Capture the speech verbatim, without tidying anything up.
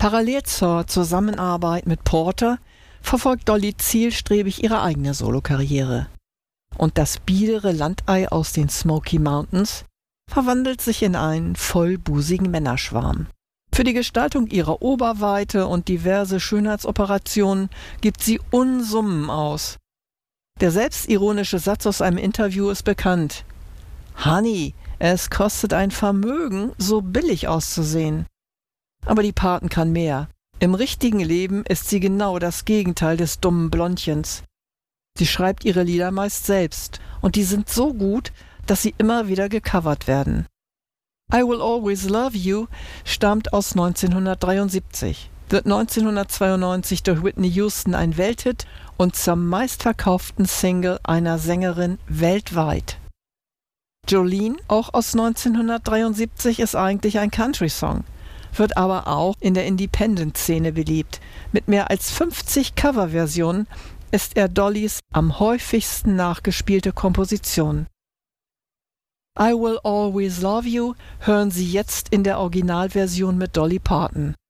Parallel zur Zusammenarbeit mit Porter verfolgt Dolly zielstrebig ihre eigene Solokarriere. Und das biedere Landei aus den Smoky Mountains verwandelt sich in einen vollbusigen Männerschwarm. Für die Gestaltung ihrer Oberweite und diverse Schönheitsoperationen gibt sie Unsummen aus. Der selbstironische Satz aus einem Interview ist bekannt: Honey, es kostet ein Vermögen, so billig auszusehen. Aber die Parton kann mehr. Im richtigen Leben ist sie genau das Gegenteil des dummen Blondchens. Sie schreibt ihre Lieder meist selbst und die sind so gut, dass sie immer wieder gecovert werden. I Will Always Love You stammt aus neunzehnhundertdreiundsiebzig, wird neunzehnhundertzweiundneunzig durch Whitney Houston ein Welthit und zur meistverkauften Single einer Sängerin weltweit. Jolene, auch aus neunzehnhundertdreiundsiebzig, ist eigentlich ein Country-Song, wird aber auch in der Independent-Szene beliebt. Mit mehr als fünfzig Coverversionen ist er Dollys am häufigsten nachgespielte Komposition. I Will Always Love You hören Sie jetzt in der Originalversion mit Dolly Parton.